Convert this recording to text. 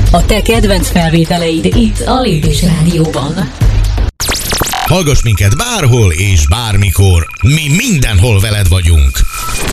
A te kedvenc felvételeid itt a Lépés Rádióban. Hallgass minket bárhol és bármikor. Mi mindenhol veled vagyunk.